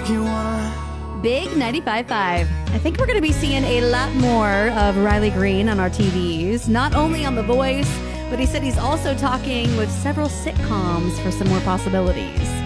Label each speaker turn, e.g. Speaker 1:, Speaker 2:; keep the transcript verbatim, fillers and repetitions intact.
Speaker 1: make you wanna.
Speaker 2: Big ninety-five point five. I think we're going to be seeing a lot more of Riley Green on our T Vs, not only on The Voice, but he said he's also talking with several sitcoms for some more possibilities.